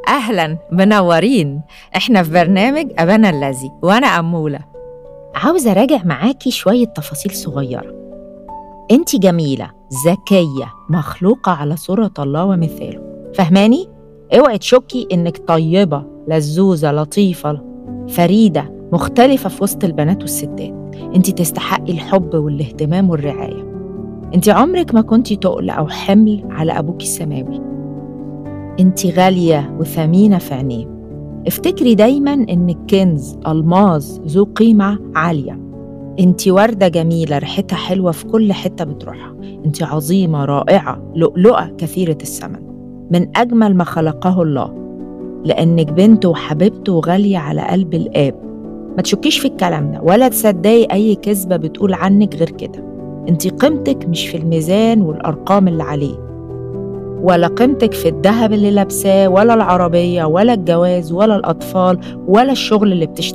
أهلاً، منورين. إحنا في برنامج أبانا الذي، وأنا أمولة. عاوزة أراجع معاكي شوية تفاصيل صغيرة. أنتي جميلة، ذكية، مخلوقة على صورة الله ومثاله. فهماني؟ اوعي تشكي إنك طيبة، لزوزة، لطيفة، فريدة، مختلفة في وسط البنات والستات. أنتي تستحقي الحب والاهتمام والرعاية. أنتي عمرك ما كنتي تقل أو حمل على أبوكي السماوي. أنتي غالية وثمينة في عينيه. افتكري دايماً إنك كنز، ألماظ، ذو قيمة عالية. أنتي وردة جميلة ريحتها حلوة في كل حتة بتروحها. أنتي عظيمة، رائعة، لؤلؤة كثيرة الثمن، من أجمل ما خلقه الله، لأنك بنت وحبيبته وغالية على قلب الآب. ما تشكيش في الكلام ده ولا تصدقي أي كذبة بتقول عنك غير كده. أنتي قيمتك مش في الميزان والأرقام اللي عليه، ولا قيمتك في الذهب اللي لابساه، ولا العربية، ولا الجواز، ولا الأطفال، ولا الشغل اللي